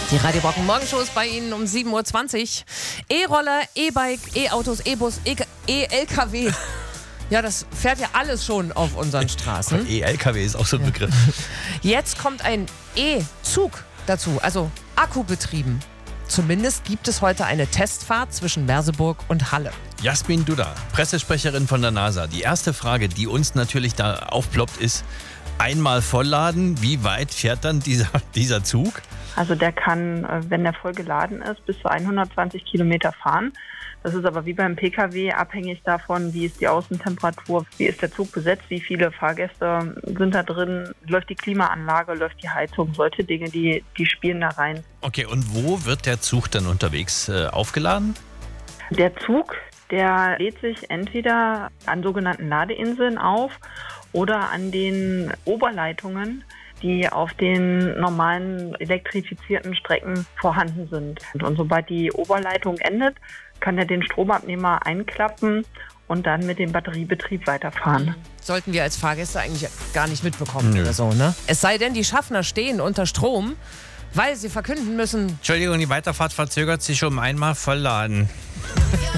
Die Radio Brocken Morgenshow ist bei Ihnen um 7.20 Uhr. E-Roller, E-Bike, E-Autos, E-Bus, E-LKW. Ja, das fährt ja alles schon auf unseren Straßen. E-LKW ist auch so ein Begriff. Jetzt kommt ein E-Zug dazu, also akkubetrieben. Zumindest gibt es heute eine Testfahrt zwischen Merseburg und Halle. Jasmin Duda, Pressesprecherin von der NASA. Die erste Frage, die uns natürlich da aufploppt, ist: Einmal vollladen, wie weit fährt dann dieser Zug? Also der kann, wenn der voll geladen ist, bis zu 120 Kilometer fahren. Das ist aber wie beim Pkw abhängig davon, wie ist die Außentemperatur, wie ist der Zug besetzt, wie viele Fahrgäste sind da drin, läuft die Klimaanlage, läuft die Heizung, solche Dinge, die spielen da rein. Okay, und wo wird der Zug dann unterwegs aufgeladen? Der Zug, der lädt sich entweder an sogenannten Ladeinseln auf oder an den Oberleitungen, die auf den normalen elektrifizierten Strecken vorhanden sind. Und sobald die Oberleitung endet, kann er den Stromabnehmer einklappen und dann mit dem Batteriebetrieb weiterfahren. Sollten wir als Fahrgäste eigentlich gar nicht mitbekommen oder so, ne? Es sei denn, die Schaffner stehen unter Strom, weil sie verkünden müssen: Entschuldigung, die Weiterfahrt verzögert sich um einmal vollladen.